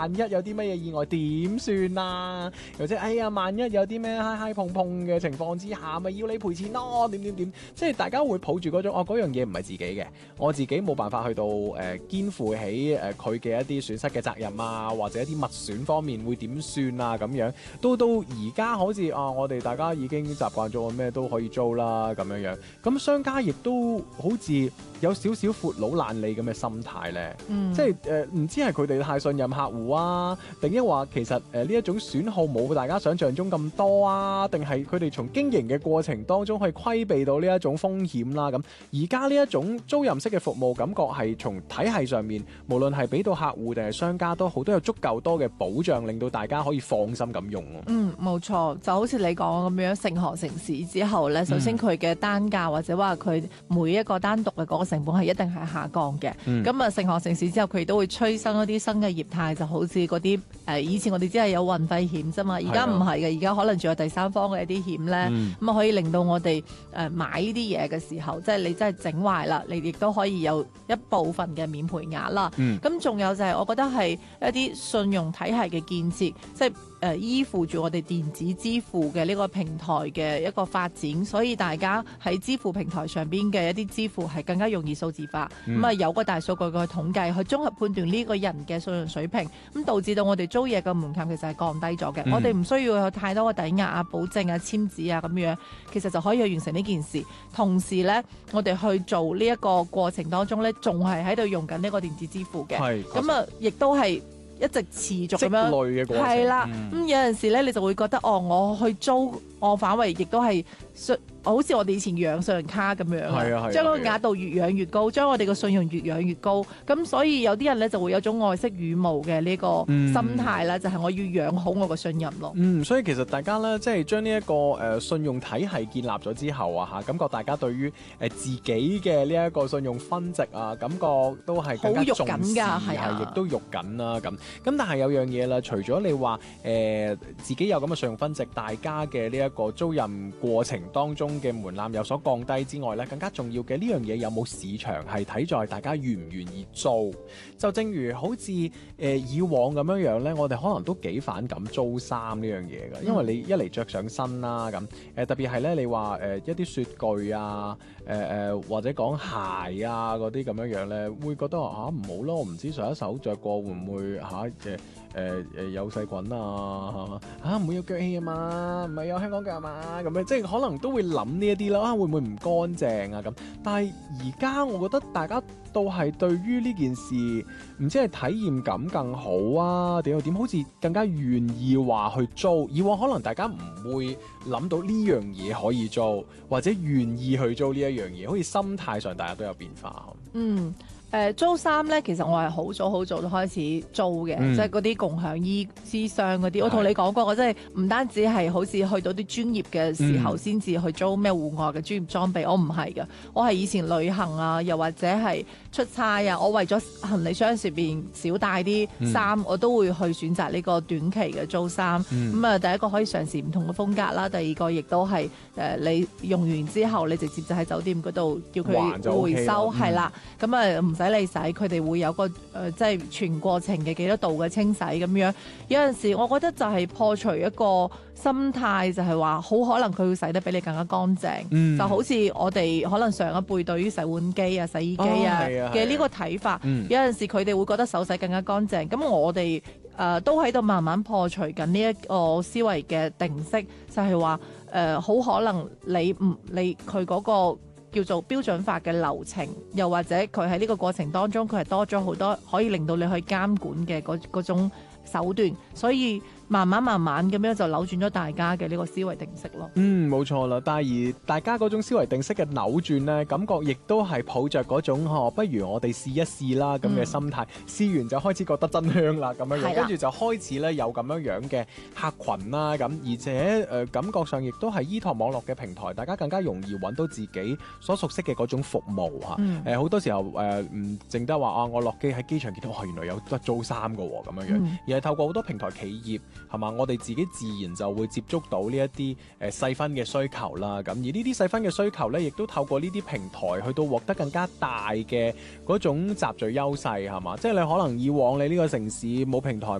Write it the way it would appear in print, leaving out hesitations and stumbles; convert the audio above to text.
萬一有啲乜嘢意外點算啊？或者哎呀，萬一有啲咩嗨嗨碰碰嘅情況之下，咪要你賠錢咯？點，即係大家會抱住嗰種嗰樣嘢唔係自己嘅，我自己冇辦法去到肩負起佢嘅一啲損失嘅責任啊，或者一啲物損方面會點算啊咁樣。到而家好似我哋大家已經習慣咗咩都可以租啦咁樣，咁商家亦都好似有少少闊佬懶理咁嘅心態咧，即係唔知係佢哋太信任客戶啊，定抑或其實呢一種損耗冇大家想象中咁多啊，定係佢哋從經營嘅過程當中去規避到呢一種風險啦咁。而家呢一種租賃式嘅服務，感覺係從體系上面，無論係俾到客戶定係商家都好，都有足夠多嘅保障，令到大家可以放心咁用。 冇錯，就好似你講咁樣，成行成市之後咧，首先佢嘅單價或者話佢每一個單獨嘅嗰個成本係一定係下降嘅。咁成行成市之後，佢亦都會催生一啲新嘅業態，就好似嗰啲以前我哋只係有運費險啫嘛，而家唔係嘅，而家可能仲有第三方嘅一啲險咧，咁可以令到我哋買呢啲嘢嘅時候，即係你真係整壞啦，你亦都可以有一部分嘅免賠額啦。咁仲有就係我覺得係一啲信用體系嘅建設，即係依附住我哋電子支付嘅呢個平台嘅一個發展，所以大家喺支付平台上邊嘅一啲支付係更加容易數字化。有個大數據去統計，去綜合判斷呢個人嘅信用水平，咁導致到我哋租嘢嘅門檻其實係降低咗嘅。我哋唔需要有太多嘅抵押啊、保證啊、簽字啊咁樣，其實就可以去完成呢件事。同時呢，我哋去做呢一個過程當中呢，仲係喺度用緊呢個電子支付嘅。咁亦都係一直持續咁樣積累嘅過程。 係啦，咁有陣時咧，你就會覺得我去租，我反為亦都係好似我哋以前養信用卡咁樣，將個額度越養越高，將我哋個信用越養越高。咁所以有啲人咧就會有種愛惜羽毛嘅呢個心態啦，就係我要養好我個信任咯。 所以其實大家咧，即係將呢一個信用體系建立咗之後啊，感覺大家對於自己嘅呢一個信用分值啊，感覺都係更加重視，係亦都喐緊啦咁。咁但係有樣嘢啦，除咗你話自己有咁嘅信用分值，大家嘅呢一個租賃過程當中嘅門檻有所降低之外咧，更加重要嘅呢樣嘢有冇市場係睇在大家願唔願意租。就正如好似以往咁樣咧，我哋可能都幾反感租衫呢樣嘢㗎，因為你一嚟着上身啦咁，特別係咧你話一啲雪具啊，或者講鞋啊嗰啲咁樣咧，會覺得唔好咯，我唔知上一手着過會唔會有細菌啊，唔會有腳氣啊嘛，唔係有香港腳啊嘛，咁樣即係可能都會諗呢一啲啦，會唔會唔乾淨啊咁？但係而家我覺得大家都係對於呢件事，唔知係體驗感更好啊，點好似更加願意話去租。以往可能大家唔會諗到呢樣嘢可以租，或者願意去租呢一樣嘢，好似心態上大家都有變化。 租衫咧，其實我係好早就開始租嘅，即係嗰啲共享衣之箱嗰啲。我同你講過，我真係唔單止係好似去到啲專業嘅時候先至去租咩戶外嘅專業裝備，我唔係㗎。我係以前旅行啊，又或者係出差啊，我為咗行李箱上邊少帶啲衫，我都會去選擇呢個短期嘅租衫。第一個可以嘗試唔同嘅風格啦，第二個亦都係你用完之後，你直接就喺酒店嗰度叫佢回收，係啦，咁唔使你洗，佢哋會有個即係全過程嘅幾多度嘅清洗咁樣。有陣時我覺得就係破除一個心態，就係話好可能佢會洗得比你更加乾淨。就好似我哋可能上一輩對於洗碗機啊、洗衣機啊嘅呢個睇法，有陣時佢哋會覺得手洗更加乾淨。咁我哋都喺度慢慢破除緊呢一個思維嘅定式，就係話好可能你佢嗰個叫做標準化嘅流程，又或者佢喺呢個過程當中，佢係多咗好多可以令到你去監管嘅嗰種手段，所以慢慢咁樣就扭轉咗大家嘅呢個思維定式咯。 冇錯啦。但係而大家嗰種思維定式嘅扭轉呢，感覺亦都係抱着嗰種不如我哋試一試啦咁嘅心態。試完就開始覺得真香啦咁樣，跟住就開始咧有咁樣嘅客群啦咁，而且感覺上亦都係依託網絡嘅平台，大家更加容易揾到自己所熟悉嘅嗰種服務嚇。好多時候唔淨得話我落機喺機場見到原來有得租衫㗎喎咁樣，而係透過好多平台企業係嘛，我哋自己自然就會接觸到呢一啲細分嘅需求啦。咁而呢啲細分嘅需求咧，亦都透過呢啲平台去到獲得更加大嘅嗰種集聚優勢係嘛。即係你可能以往你呢個城市冇平台